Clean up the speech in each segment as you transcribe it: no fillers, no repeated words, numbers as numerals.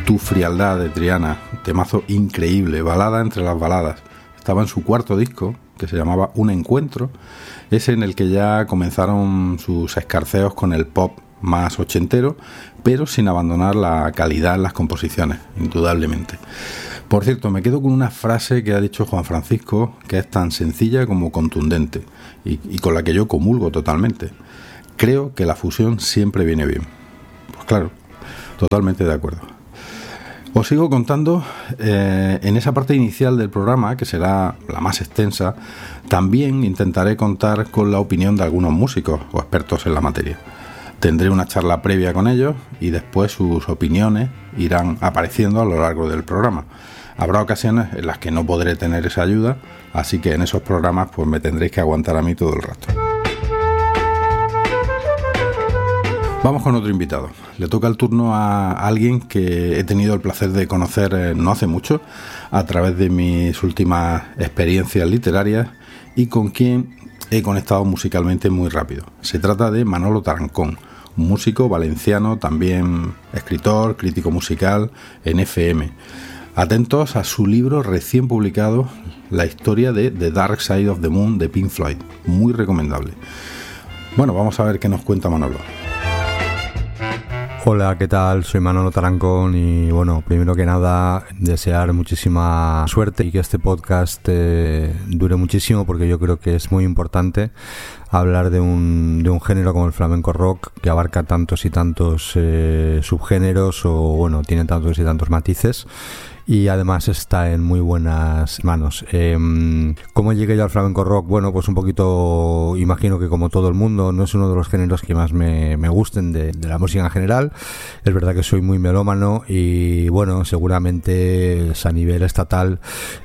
Tu frialdad de Triana, temazo increíble, balada entre las baladas. Estaba en su cuarto disco, que se llamaba Un Encuentro, ese en el que ya comenzaron sus escarceos con el pop más ochentero, pero sin abandonar la calidad en las composiciones, indudablemente. Por cierto, me quedo con una frase que ha dicho Juan Francisco, que es tan sencilla como contundente, y con la que yo comulgo totalmente. Creo que la fusión siempre viene bien. Pues claro, totalmente de acuerdo. Os sigo contando. En esa parte inicial del programa, que será la más extensa, también intentaré contar con la opinión de algunos músicos o expertos en la materia. Tendré una charla previa con ellos y después sus opiniones irán apareciendo a lo largo del programa. Habrá ocasiones en las que no podré tener esa ayuda, así que en esos programas pues me tendréis que aguantar a mí todo el rato. Vamos con otro invitado. Le toca el turno a alguien que he tenido el placer de conocer no hace mucho, a través de mis últimas experiencias literarias, y con quien he conectado musicalmente muy rápido. Se trata de Manolo Tarancón, un músico valenciano, también escritor, crítico musical en FM. Atentos a su libro recién publicado, La historia de The Dark Side of the Moon de Pink Floyd. Muy recomendable. Bueno, vamos a ver qué nos cuenta Manolo. Hola, ¿qué tal? Soy Manolo Tarancón y bueno, primero que nada desear muchísima suerte y que este podcast dure muchísimo, porque yo creo que es muy importante hablar de un género como el flamenco rock, que abarca tantos y tantos subgéneros, o bueno, tiene tantos y tantos matices, y además está en muy buenas manos. ¿Cómo llegué yo al flamenco rock? Bueno, pues un poquito, imagino que como todo el mundo, no es uno de los géneros que más me gusten de la música en general. Es verdad que soy muy melómano y bueno, seguramente es a nivel estatal,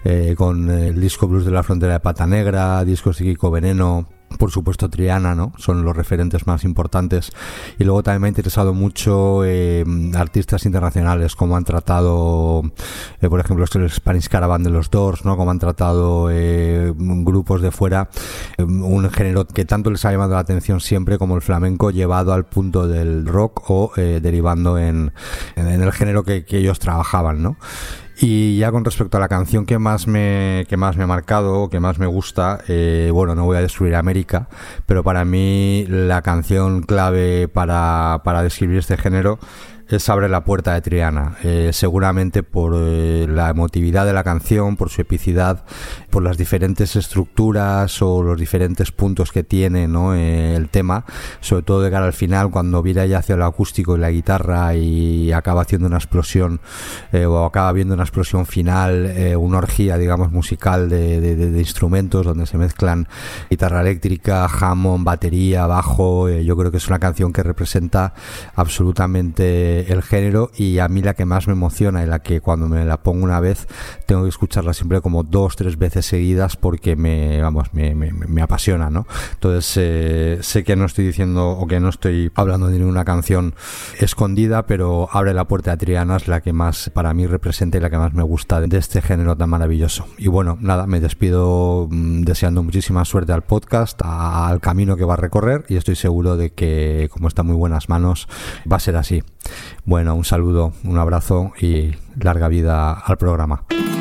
con el disco Blues de la Frontera de Pata Negra, discos de Kiko Veneno, por supuesto Triana, ¿no? Son los referentes más importantes. Y luego también me ha interesado mucho artistas internacionales, como han tratado, por ejemplo, el Spanish Caravan de los Doors, ¿no? Como han tratado grupos de fuera, un género que tanto les ha llamado la atención siempre como el flamenco, llevado al punto del rock o derivando en el género que ellos trabajaban, ¿no? Y ya con respecto a la canción que más me ha marcado, que más me gusta, bueno, no voy a destruir América, pero para mí la canción clave para describir este género es Abre la puerta de Triana, seguramente por la emotividad de la canción, por su epicidad, por las diferentes estructuras o los diferentes puntos que tiene, ¿no? El tema, sobre todo de cara al final, cuando vira ya hacia lo acústico y la guitarra y acaba haciendo una explosión, o acaba viendo una explosión final, una orgía, digamos, musical de instrumentos donde se mezclan guitarra eléctrica, Hammond, batería, bajo. Yo creo que es una canción que representa absolutamente el género, y a mí la que más me emociona y la que cuando me la pongo una vez tengo que escucharla siempre como 2-3 veces seguidas, porque me apasiona, ¿no? Entonces sé que no estoy diciendo o que no estoy hablando de ninguna canción escondida, pero Abre la puerta de Triana es la que más para mí representa y la que más me gusta de este género tan maravilloso. Y bueno, nada, me despido deseando muchísima suerte al podcast, al camino que va a recorrer, y estoy seguro de que, como está en muy buenas manos, va a ser así. Bueno, un saludo, un abrazo y larga vida al programa.